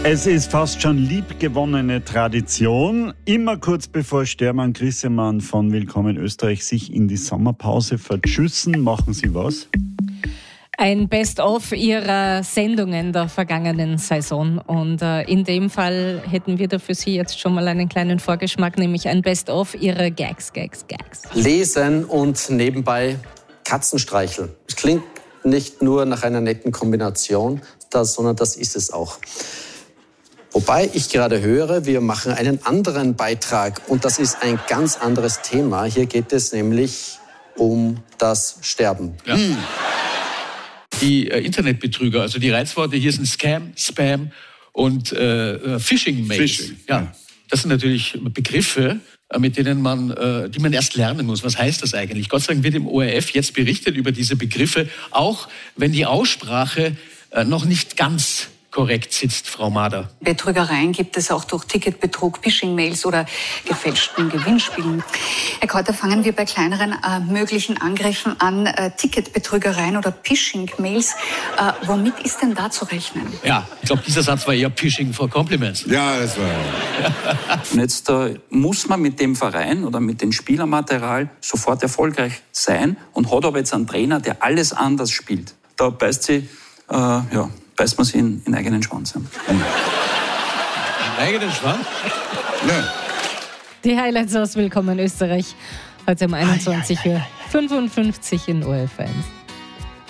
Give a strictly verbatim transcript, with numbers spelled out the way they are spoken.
Es ist fast schon liebgewonnene Tradition. Immer kurz bevor Stermann Grissemann von Willkommen Österreich sich in die Sommerpause verschüssen, machen Sie was? Ein Best-of ihrer Sendungen der vergangenen Saison. Und äh, in dem Fall hätten wir da für Sie jetzt schon mal einen kleinen Vorgeschmack, nämlich ein Best-of ihrer Gags, Gags, Gags. Lesen und nebenbei Katzen streicheln. Es klingt nicht nur nach einer netten Kombination, das, sondern das ist es auch. Wobei ich gerade höre, wir machen einen anderen Beitrag und das ist ein ganz anderes Thema. Hier geht es nämlich um das Sterben. Ja. Hm. Die äh, Internetbetrüger, also die Reizworte hier sind Scam, Spam und äh, Phishing-Mails. Phishing, ja. ja. Das sind natürlich Begriffe, mit denen man, äh, die man erst lernen muss. Was heißt das eigentlich? Gott sei Dank wird im O R F jetzt berichtet über diese Begriffe, auch wenn die Aussprache äh, noch nicht ganz korrekt sitzt, Frau Mader. Betrügereien gibt es auch durch Ticketbetrug, Phishing-Mails oder gefälschten Gewinnspielen. Herr Keuter, fangen wir bei kleineren äh, möglichen Angriffen an. Äh, Ticketbetrügereien oder Phishing-Mails. Äh, womit ist denn da zu rechnen? Ja, ich glaube, dieser Satz war eher Phishing for Compliments. Ja, das war Und jetzt äh, muss man mit dem Verein oder mit dem Spielermaterial sofort erfolgreich sein und hat aber jetzt einen Trainer, der alles anders spielt. Da beißt sie, äh, ja, beißt man sich in den eigenen Schwanz. Ja. Im eigenen Schwanz? Ja. Die Highlights aus Willkommen Österreich heute um einundzwanzig Uhr fünfundfünfzig in O R F eins.